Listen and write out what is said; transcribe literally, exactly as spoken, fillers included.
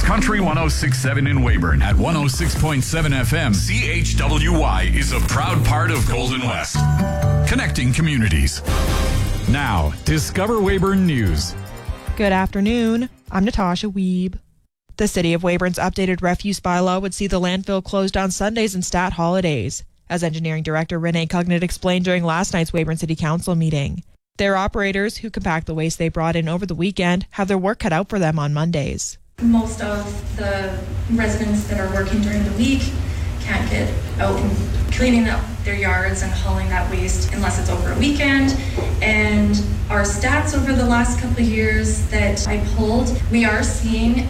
Country one oh six point seven in Weyburn at one oh six point seven F M. C H W Y is a proud part of Golden West. Connecting communities. Now, Discover Weyburn News. Good afternoon. I'm Natasha Wiebe. The City of Weyburn's updated refuse bylaw would see the landfill closed on Sundays and stat holidays, as Engineering Director Renee Cugnett explained during last night's Weyburn City Council meeting. Their operators, who compact the waste they brought in over the weekend, have their work cut out for them on Mondays. Most of the residents that are working during the week can't get out and cleaning up their yards and hauling that waste unless it's over a weekend. And our stats over the last couple of years that I pulled, we are seeing